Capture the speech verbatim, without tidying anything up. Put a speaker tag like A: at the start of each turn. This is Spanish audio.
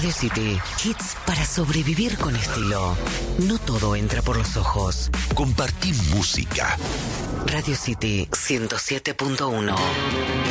A: Radio City. Hits para sobrevivir con estilo. No todo entra por los ojos.
B: Compartí música.
A: Radio City ciento siete punto uno.